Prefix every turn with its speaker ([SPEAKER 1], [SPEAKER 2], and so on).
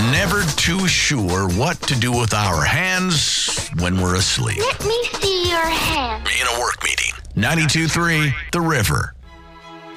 [SPEAKER 1] Never too sure what to do with our hands when we're asleep.
[SPEAKER 2] Let me see your hand.
[SPEAKER 1] In a work meeting. 92.3 The River.